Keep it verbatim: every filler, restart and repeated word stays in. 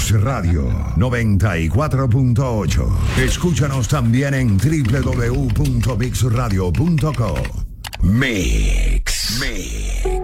Mix Radio noventa y cuatro punto ocho. Escúchanos también en doble u doble u doble u punto mix radio punto com. Mix. Mix.